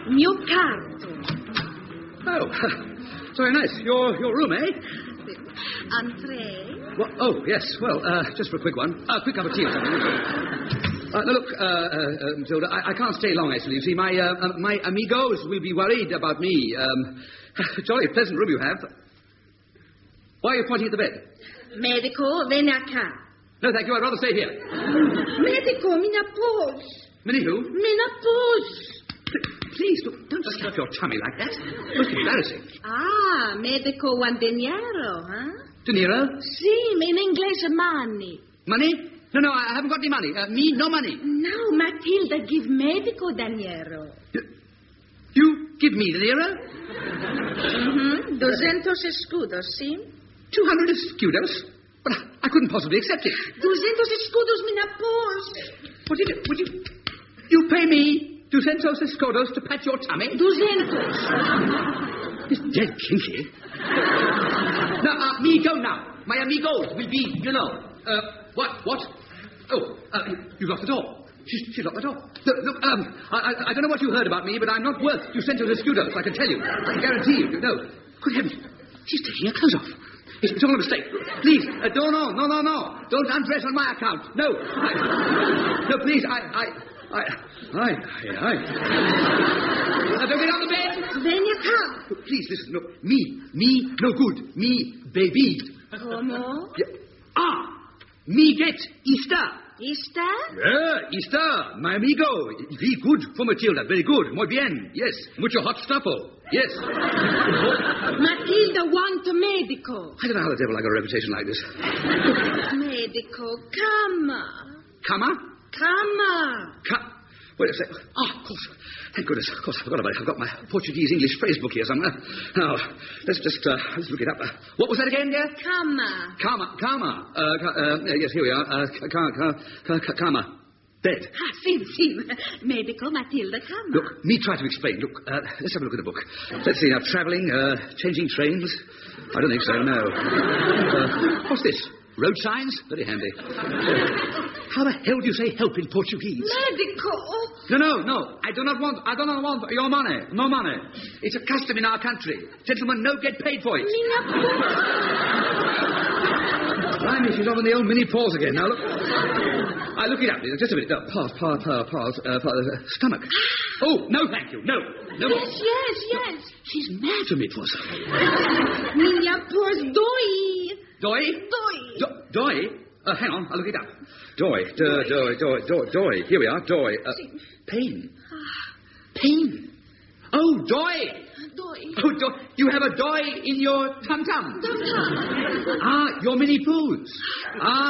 Mio carto. Oh, very nice. Your room, eh? Entree? Well, oh, yes. Well, just for a quick one. A quick cup of tea or something. Now, look, Matilda, I can't stay long, actually. You see, my amigos will be worried about me. Jolly pleasant room you have. Why are you pointing at the bed? Medico, vieni a ca. No, thank you. I'd rather stay here. Medico, mina pose. Minnie who? Mina pose. Please, don't slap your tummy like that. Most embarrassing. Ah, medico one dinero, huh? De Niro? Sì, in inglese money. Money? No, I haven't got any money. Me, no money. No, Matilda give medico dinero. You give me the Niro? 200 escudos, sì? 200 escudos? But I couldn't possibly accept it. 200 escudos, mina pose. Would you... You pay me 200 escudos to pat your tummy? 200. It's dead kinky. Now, me go now. My amigos will be, you know. What? Oh, you locked the door. She locked the door. Look, I don't know what you heard about me, but I'm not worth 200 escudos, I can tell you. I can guarantee you. No. Good heavens. She's taking her clothes off. It's all a mistake. Please, no. Don't undress on my account. No. No, please, I... Don't get on the bed. Then you come. Look, please, listen. Look, me, no good. Me, baby. Como? Me get Easter. Easter? Yeah, Easter, my amigo. Very good for Matilda. Very good. Muy bien. Yes. Mucho hot stuffo. Yes. Matilda want a medico. I don't know how the devil I got a reputation like this. Medico, cama. Cama? Wait a sec. Of course. Thank goodness. Of course, I forgot about it. I've got my Portuguese-English phrase book here somewhere. Now, let's look it up. What was that again, dear? Cama. Yes, here we are. Cama. Bed. Sì. Medico, Matilda, cama. Look, me try to explain. Look, let's have a look at the book. Let's see now. Travelling, changing trains. I don't think so, no. What's this? Road signs? Very handy. How the hell do you say help in Portuguese? Medico. No. I do not want your money. No money. It's a custom in our country. Gentlemen no get paid for it. Blimey, she's on the old mini pause again. Now, look. I look it up. Just a minute. No, pause. Stomach. Oh, no, thank you. No. Yes. She's mad to me for something. Minha pose doi. Doi? Hang on, I'll look it up. Doi. Here we are, doi. Pain. Pain. Oh, doi. Oh, doi. You have a doi in your tum-tum. Tum-tum. Your mini poos.